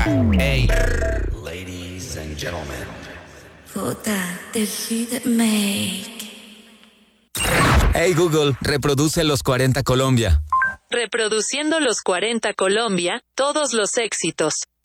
Hey, ladies and gentlemen. For that, the shit that make. Hey Google, reproduce los 40 Colombia. Reproduciendo los 40 Colombia, todos los éxitos.